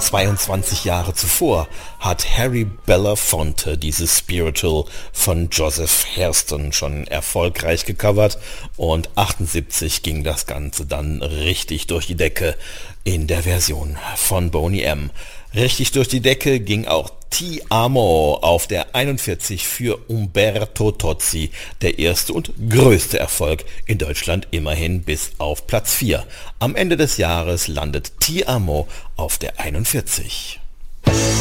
22 Jahre zuvor hat Harry Belafonte dieses Spiritual von Joseph Hairston schon erfolgreich gecovert und 78 ging das Ganze dann richtig durch die Decke in der Version von Boney M. Richtig durch die Decke ging auch Ti Amo auf der 41 für Umberto Tozzi, der erste und größte Erfolg in Deutschland, immerhin bis auf Platz 4. Am Ende des Jahres landet Ti Amo auf der 41.